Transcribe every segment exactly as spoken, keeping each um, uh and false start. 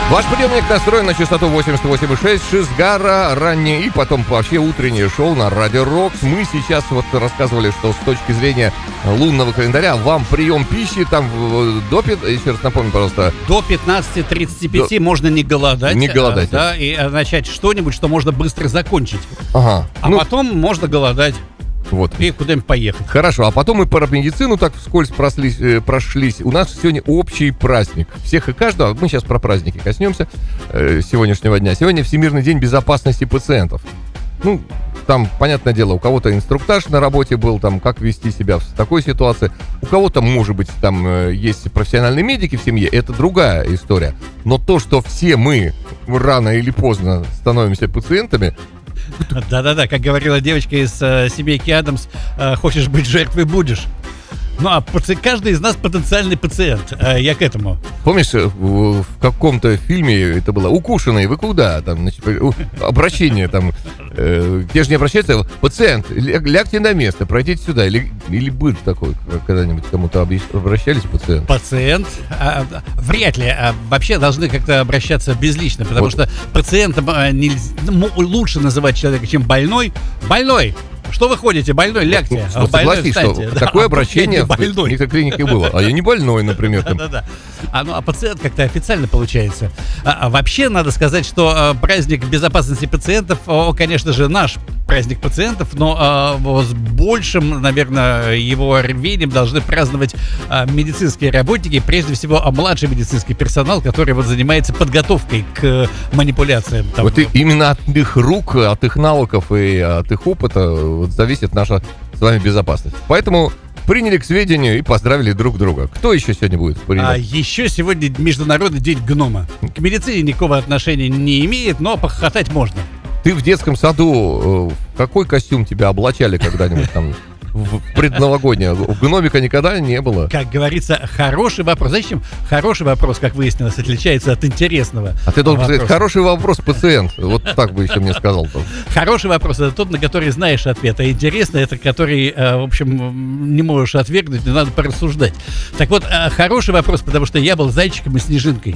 Ваш приемник настроен на частоту восемьдесят восемь и шесть Шизгара, раннее и потом вообще утреннее шоу на Радио Рокс. Мы сейчас вот рассказывали, что с точки зрения лунного календаря вам прием пищи там до, еще раз напомню, пожалуйста. До пятнадцати тридцати пяти до... можно не голодать. Не голодать. Да, и начать что-нибудь, что можно быстро закончить. Ага. А ну... потом можно голодать. Вот. И куда-нибудь поехать. Хорошо, а потом мы по медицину так вскользь прослись, э, прошлись. У нас сегодня общий праздник. Всех и каждого. Мы сейчас про праздники коснемся э, сегодняшнего дня. Сегодня Всемирный день безопасности пациентов. Ну, там, понятное дело, у кого-то инструктаж на работе был, там, как вести себя в такой ситуации. У кого-то, может быть, там э, есть профессиональные медики в семье. Это другая история. Но то, что все мы рано или поздно становимся пациентами... Да-да-да, как говорила девочка из э, семейки Адамс, э, хочешь быть жертвой — будешь. Ну, а паци... каждый из нас потенциальный пациент. Э, я к этому. Помнишь, в, в каком-то фильме это было «Укушенный, вы куда?» Там, значит, обращение там. Э, те же не обращаются. «Пациент, лягте на место, пройдите сюда». Или, или был такой, когда-нибудь кому-то обращались пациент? Пациент? А, вряд ли. А, вообще должны как-то обращаться безлично, потому вот. Что пациентом а, нельзя, ну, лучше называть человека, чем больной. Больной! Что вы ходите, больной, лягте. Ну, вот согласись, что да, такое обращение в клинике было. А я не больной, например. Да-да-да. А, ну, а пациент как-то официально получается. А, а вообще, надо сказать, что а, праздник безопасности пациентов, о, конечно же, наш праздник пациентов, но а, с большим, наверное, его рвением должны праздновать а, медицинские работники, прежде всего, а младший медицинский персонал, который вот занимается подготовкой к манипуляциям. Там, вот и, именно от их рук, от их навыков и от их опыта вот зависит наша с вами безопасность. Поэтому приняли к сведению и поздравили друг друга. Кто еще сегодня будет? А еще сегодня Международный день гнома. К медицине никакого отношения не имеет, но похохотать можно. Ты в детском саду в какой костюм тебя облачали когда-нибудь там? В предновогоднее. Гномика никогда не было. Как говорится, хороший вопрос. Зачем? Хороший вопрос, как выяснилось, отличается от интересного. А ты должен сказать, хороший вопрос, пациент. Вот так бы еще мне сказал. Хороший вопрос — это тот, на который знаешь ответ. А интересный — это который, в общем, не можешь отвергнуть, но надо порассуждать. Так вот, хороший вопрос, потому что я был зайчиком и снежинкой.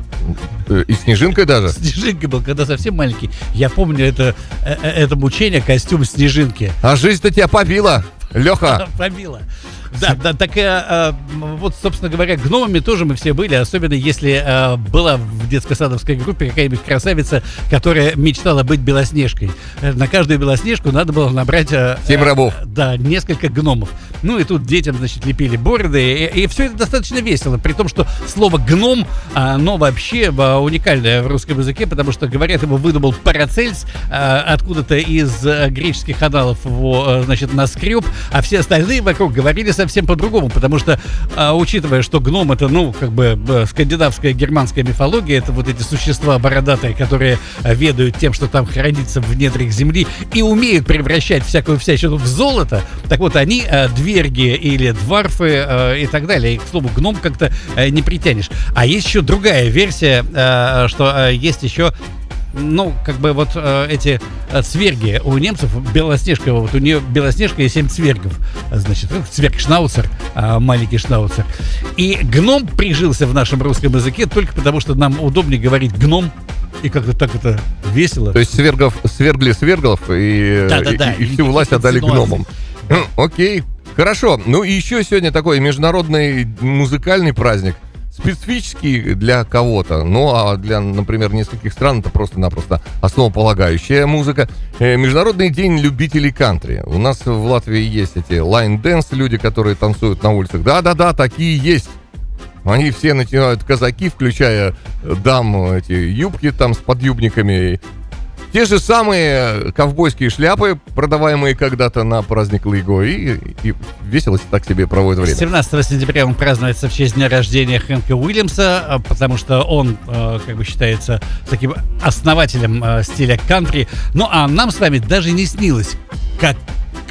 И снежинкой даже? Снежинкой был, когда совсем маленький. Я помню это, это мучение, костюм снежинки. А жизнь-то тебя побила, Леха. Побила. Да, да, так э, вот, собственно говоря, гномами тоже мы все были, особенно если э, была в детско-садовской группе какая-нибудь красавица, которая мечтала быть Белоснежкой. На каждую Белоснежку надо было набрать... Э, Семь рабов. Э, да, несколько гномов. Ну и тут детям, значит, лепили бороды, и, и все это достаточно весело, при том, что слово «гном», оно вообще уникальное в русском языке, потому что, говорят, его выдумал Парацельс, э, откуда-то из э, греческих аналов его, э, значит, наскреб, а все остальные вокруг говорили совсем по-другому, потому что, а, учитывая, что гном — это, ну, как бы э, скандинавская германская мифология, это вот эти существа бородатые, которые э, ведают тем, что там хранится в недрах земли и умеют превращать всякую всячину в золото, так вот они э, дверги или дварфы э, и так далее. И, к слову, гном как-то э, не притянешь. А есть еще другая версия, э, что э, есть еще, ну, как бы вот э, эти э, цверги у немцев, Белоснежка, вот у нее Белоснежка и семь цвергов, значит, цверг-шнауцер, э, маленький шнауцер. И гном прижился в нашем русском языке только потому, что нам удобнее говорить гном, и как-то так это весело. То есть свергов, свергли сверглов и, да, да, да. и, и, и всю власть отдали гномам. Ну, окей, хорошо. Ну и еще сегодня такой международный музыкальный праздник. Специфический для кого-то, ну а для, например, нескольких стран это просто-напросто основополагающая музыка. Э, Международный день любителей кантри. У нас в Латвии есть эти лайн-дэнс, люди, которые танцуют на улицах. Да-да-да, такие есть. Они все начинают казаки, включая дам, эти юбки там с подъюбниками. Те же самые ковбойские шляпы, продаваемые когда-то на праздник Лейго, и, и весело так себе проводит время. семнадцатого сентября он празднуется в честь дня рождения Хэнка Уильямса, потому что он, как бы, считается таким основателем стиля кантри. Ну, а нам с вами даже не снилось, как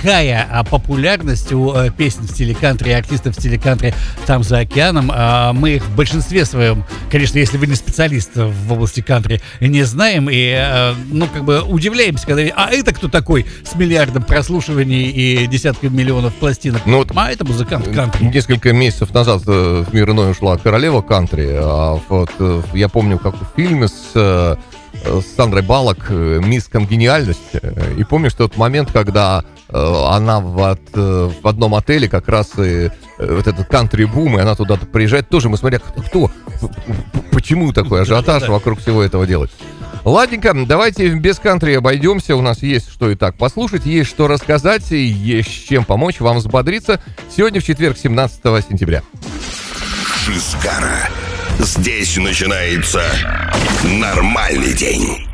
такая а, популярность у а, песен в стиле кантри, артистов в стиле кантри там за океаном. А, мы их в большинстве своем, конечно, если вы не специалист в области кантри, не знаем и, а, ну, как бы удивляемся, когда а это кто такой с миллиардом прослушиваний и десятками миллионов пластинок? Ну, вот а это музыкант кантри. Несколько месяцев назад в мир иной ушла королева кантри. А вот я помню, как в фильме с с Сандрой Баллок «Мисс Конгениальность». И помню, что тот момент, когда она в, от, в одном отеле как раз и вот этот кантри-бум, и она туда приезжает, тоже мы смотрели, кто, почему такой ажиотаж вокруг всего этого делать. Ладненько, давайте без кантри обойдемся. У нас есть что и так послушать, есть что рассказать, и есть чем помочь вам взбодриться. Сегодня в четверг, семнадцатого сентября. Шизгара. Здесь начинается нормальный день.